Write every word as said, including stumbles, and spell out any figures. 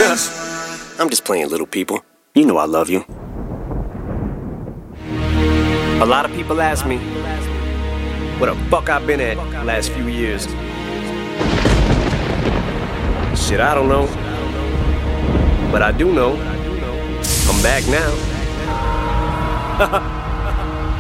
I'm just playing, little people. You know I love you. A lot of people ask me what the fuck I've been at the last few years. Shit, I don't know. But I do know I'm back now.